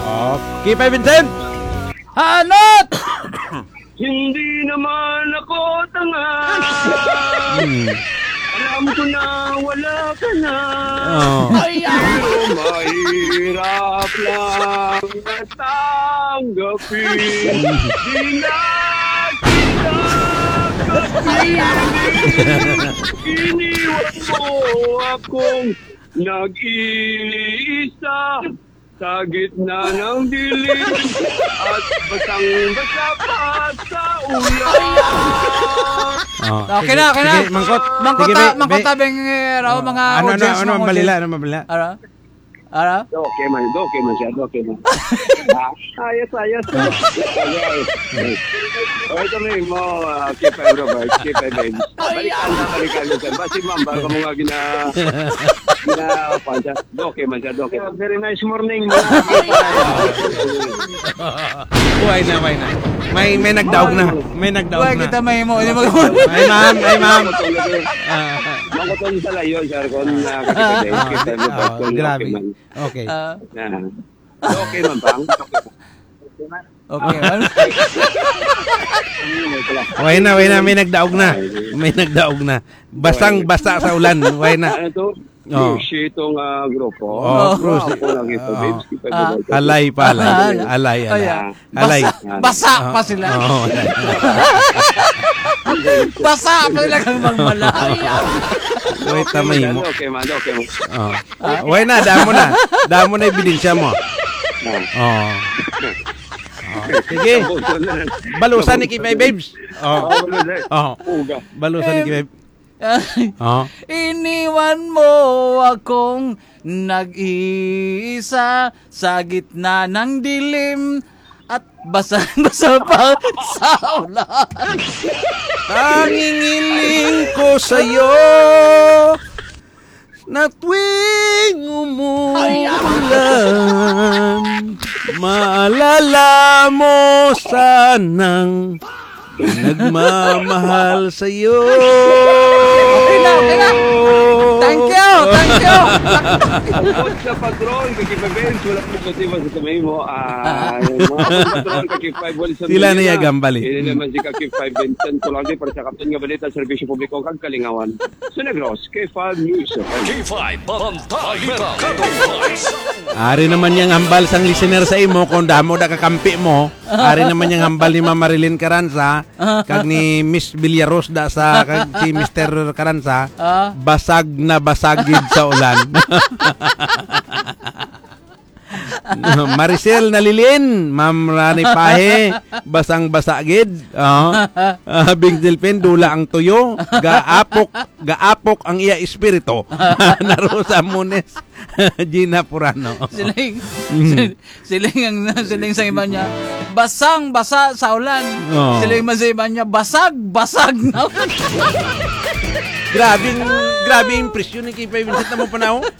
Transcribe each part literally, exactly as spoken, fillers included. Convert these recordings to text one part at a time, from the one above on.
Okay, Pai Vincent. Hanot! Hindi naman ako tanga. Hmm. Alam ko na wala ka na. Oh. Pero mahirap lang natanggapin. Di na kita kapiling. Iniwan mo akong nag-iisa sa gitna ng dilim at basang-basa pa sa ulan. Oh, okay na, okay na. Sige, mangkot. Mangkot Sige, ta, be- mangkot be- ta beng raw Oh, mga ano, audience. ano, ano, mga malila, audience. ano, malila. Ara? Ara? Okay man, okay man siya, okay man. Ah, ayos, ayos. Ayos. Okay kami mo, uh, keep five Robert, keep five babe. Balikan na, balikan na siya. Basi ma'am, baka mo nga gina... gina, pan siya. Okay man siya, okay. Very nice morning. Uy na, uy na. May, may nagdaog na. May nagdaog Uy, na. kita may mo. Hindi mo. Ay, ma'am, ay, ma'am. Mangkotong sa layo, sir, kung nakakita kayo. Keep five Robert, kung Grabe. okay man. Okay. Ah, Ah. Okay man, pang. okay. Ano? Uy na, uy na. May nagdaog na. May nagdaog na. Basang basa sa ulan. Uy na. Ano to? Oh. Cruise itong uh, grupo. Oh, cruise. Ako lang ito, Oh. babes. Keep five Ah. Robert. Alay pa, alay. Ah. Alay, alay. Ayan. Alay. Basa, basa pa sila. Oo. Basa pa sila kang magmala. Uy, tamay mo. Okay man, okay man. Oh. Uy na, damo na. Damo na ebidensya mo. Ah. Oh. Oh. Sige. Balusan ni Kipay Babes. Oh. Oh. Uga. Balusan ni Kipay. Oh. Iniwan mo akong nag-iisa sa gitna ng dilim at basa-basa pa sa ulan. Tanging iling ko sa'yo na tuwing umuulan, maalala mo sanang nagmamahal sa'yo. Okay na, okay na. Thank you, thank you. Bukod sa patron, kakipag-bench, wala po motibo sa kamay mo. Ah, yung mga patron, kakipag Wilson. Sila na yagambali. Hindi naman si kakipag Vincent Colangdi para sa Kapten nga Balita, Servisyo Publiko, kag Kalingawan. So, Negros, K five News. K five, Balita, Katowice. Ari naman yung hambal sang listener sa imo, kung damo da kakampi mo, ari naman yung hambal ni Ma'am Marilyn Caranza, kag ni Miss Villaros da sa, kag si Mister Caranza, basag na basagid sa ulan. Maricel Nalilin, Ma'am Rani Pahe, basang basagid. Oh. Uh, Bing Dilpin, dula ang tuyo, gaapok, gaapok ang iya espiritu. Narosa Munes, Gina Purano. Siling, siling ang siling sa iba niya, basang basa sa ulan. Oh. Siling man sa iba niya, basag basag na ulan. Grabing, grabe impresyon ni Kipay Vincent na mo pa na ako.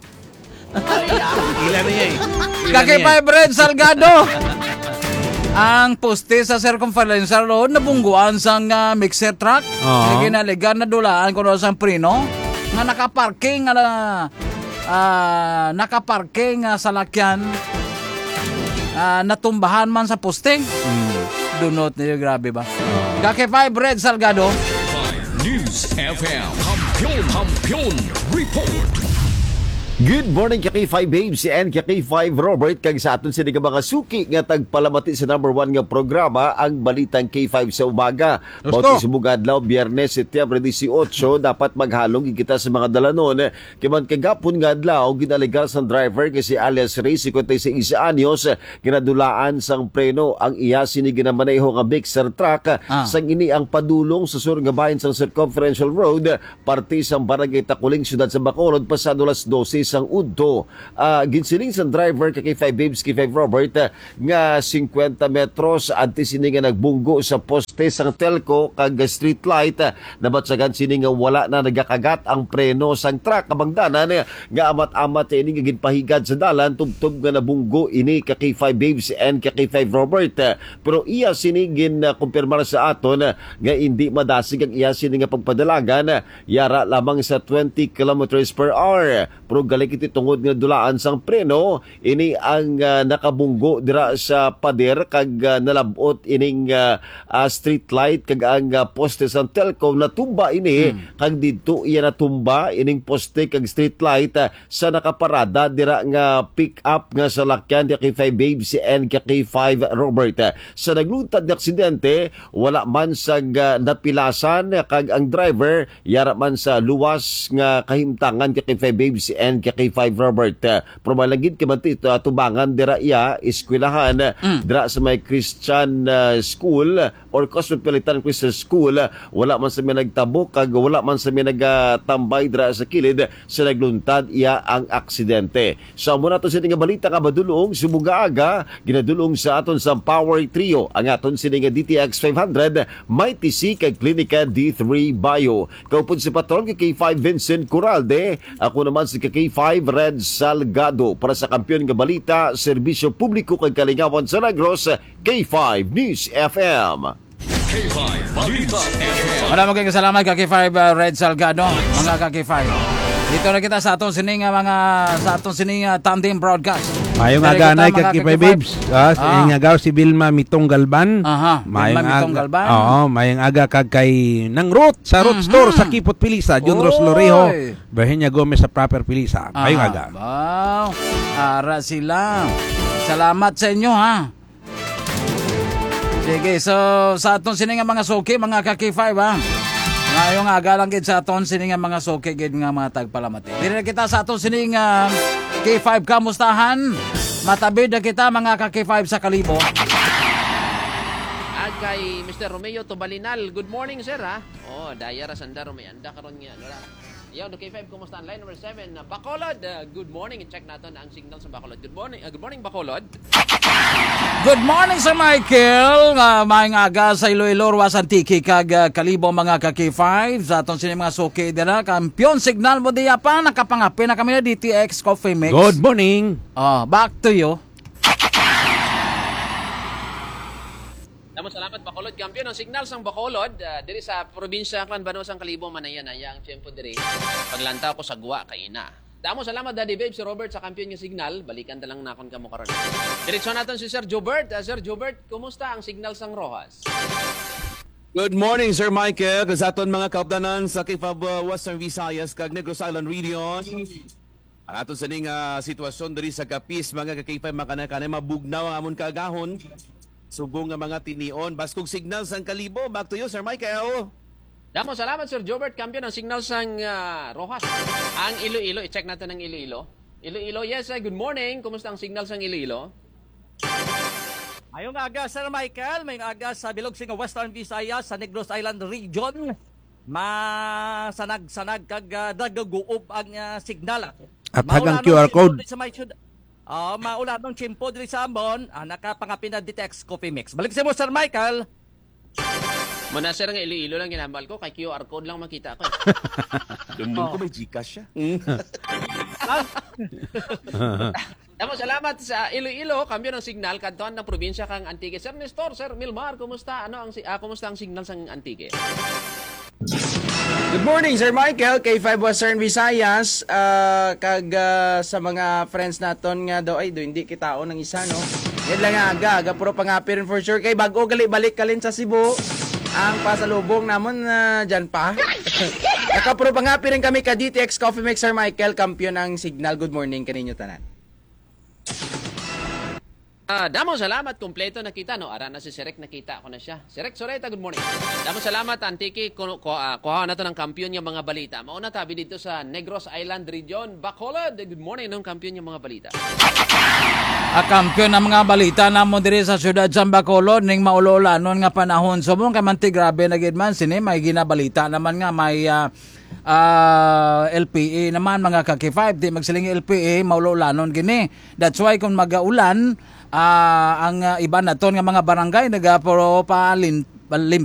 Ilan na niya eh. Kakipay Brad Salgado. Ang poste sa circumference road nabungguan sang uh, mixer truck. Oo. Ginaligan na dulaan kuno sang prino nga nakaparking nga uh, nakaparking uh, sa lakyan. Uh, natumbahan man sa posting. Mm. Dunot niyo, grabe ba? Kakipay Brad Salgado. News F M. Kampiyon, Kampiyon Report. Good morning, K five Babes and K five Robert. Kag sa aton sini ka mga suki nga tagpalamati sa number one nga programa, ang Balitang K five sa umaga. Bautis sa bugadlaw, Biyernes, Setyembre eighteen, dapat maghalong kita sa mga dalanon. Kiman kagapon nga adlaw, ginaligar sang driver kasi alias Ray, fifty-six anyos, ginadulaan sang preno ang iya sini ginamaneho nga mixer truck Ah. sang ini ang padulong sa sur nga bahin sang Circumferential Road, parte sang Barangay Takuling, Siyudad sa Bacolod, pasado alas twelve sang udto. Uh, ginsiling sa driver kay five Babes, K five Robert, uh, nga fifty metros anti sini nga nagbunggo sa poste sang telco kag street light, uh, nabatsagan sini nga wala na nagakagat ang preno sang truck kabangdanan uh, nga amat-amat ini nga ginpahigad sa dalan tubtob nga nabunggo ini kay five Babes and kay five Robert. Uh, pero iya sini gin uh, kumpirmar sa aton uh, nga hindi madasig ang iya sini nga pagpadalagan, uh, yara lamang sa twenty kilometers per hour. Pero galik iti tungod nga dulaan sang preno ini ang uh, nakabunggo dira sa pader kag uh, nalabot ining uh, uh, street light kag ang uh, poste sang Telcom natumba ini hmm. kag didto iya natumba ining poste kag street light uh, sa nakaparada dira nga pick up nga salakyan di K five Babes and K five Robert. Uh, sa nagluntad na aksidente wala man sa uh, napilasan kag ang driver yara man sa luwas nga kahimtangan kay K five Babes and kay five Robert. Uh, Promalagid kamanti uh, tubangan dira iya eskwelahan mm. dira sa may Christian uh, school or Cosmopolitan Christian School. Uh, wala man sa may nagtabok kag wala man sa may nagatambay dira sa kilid sa nagluntad iya ang aksidente. Sa so, muna to sini nga balita nga madulong sumuga aga ginadulong sa aton sa Power Trio ang aton sini nga D T X five hundred may T C kag Klinika D three Bio. Kaupod si patron kay K five Vincent Coralde, ako naman si K five Red Salgado para sa kampiyon nga balita, serbisyo publiko kag kalingawan sa Negros, K five News F M. K five Balita F M. Maraming salamat ka K five uh, Red Salgado, mga ka K five. Dito na kita sa atong sining mga sa atong sining uh, tandem broadcast. Mayong aga na kay K five Babes. Ah, sa ah. Nga si Vilma Mitong Galban. Aha, mayong Vilma Mitong Galban. Oo, mayong aga kag kay nang Root sa Root mm-hmm. Store sa Kipot Pilisa, John Ros Lorejo, Virginia Gomez sa Proper Pilisa. Mayong Aha. aga. Wow. Ara sila. Salamat sa inyo ha. Sige, so sa atong sining mga suki, mga ka K five ha. Ngayong aga lang gid sa aton sining mga suki gid nga mga tagpalamati. Dili kita sa aton sining uh, K five kamustahan. Matabid na kita mga ka K five sa Kalibo. At kay Mister Romeo Tobalinal, good morning sir ha. Oh, dayara sanda Romeo, anda karon nga no. Yo, K five kumusta? Line number seven, uh, Bacolod. Uh, good morning. I-check natin ang signal sa Bacolod. Good morning. Uh, good morning Bacolod. Good morning Sir Michael. Uh, Maayong aga sa Iloilo, Ruas Antique kag uh, Kalibo mga ka K five. Sa aton sini mga suki dira, kampiyon signal mo diya pa nakapangapi na kami na D T X Coffee Mix. Good morning. Oh, back to you. Damo salamat Bacolod, kampiyon ang signal sang Bacolod uh, diri sa probinsya kan Banos ang Kalibo manayan aya ang tiempo diri. Paglantaw ko sa guwa kay ina. Damo salamat Daddy Babe si Robert sa kampiyon nga signal. Balikan ta lang nakon kamo karon. Diretso naton si Sir Jobert. Uh, Sir Jobert, kumusta ang signal sang Rojas? Good morning, Sir Michael. Kasaton mga kaupdanan sa K five uh, Western Visayas kag Negros Island region. Ang aton sa ning uh, sitwasyon diri sa Kapis mga K five makana-kanay mabugnaw ang amon kaagahon. Subong nga mga tinion. Baskog signal sang Kalibo. Back to you, Sir Michael. Damo salamat Sir Jobert, kampiyon ang signal sang uh, Rojas. Ang Iloilo, i-check natin ang Iloilo. Iloilo, yes, uh, good morning. Kumusta ang signal sang Iloilo? Ayong aga, Sir Michael. May aga sa Bilog Singa Western Visayas sa Negros Island region. Masanag-sanag kag uh, dagaguob ang uh, signal. At hagang Q R code. Uh, maulat ng chimpo diri sa Ambon, uh, nakapangapin na D T X Coffee Mix. Balik sa mo, Sir Michael. Muna sir, nga Iloilo lang ginambal ko, kay Q R code lang makita ko. Dumdum ko may Gcash siya. Damo salamat sa Iloilo, kampiyon ng signal kanton ng probinsya kang Antique. Sir Nestor, Sir Milmar, kumusta? Ano ang uh, kumusta ang signal sang Antique? Good morning, Sir Michael. K five Western Visayas. Uh, kag uh, sa mga friends naton nga daw, ay do hindi kitaon ng isa, no? Yan lang nga aga, aga puro pangapirin for sure. Kay bago gali balik kalin sa Cebu. Ang pasalubong namon uh, dyan pa. Nakapuro pangapirin kami ka D T X Coffee Mix, Sir Michael. Kampiyon ng signal. Good morning kaninyo tanan. Ah, uh, damo salamat, kompleto nakita no. Ara na si Sirek, nakita ko na siya. Sirek Soreta, good morning. Damo salamat Antiki, ko ko uh, kuha na to ng kampiyon yung mga balita. Mauna tabi dito sa Negros Island region, Bacolod. Good morning ng kampiyon yung mga balita. A kampiyon ng mga balita namo diri sa syudad sa Bacolod ning maulolanon nga panahon. Subong kay man ti grabe na gid man sini may ginabalita naman nga may uh, uh, L P A naman mga ka K five di magsiling L P A maulolanon gini. That's why kung magaulan Uh, ang uh, iba na to nga mga barangay nagapuro pa lin,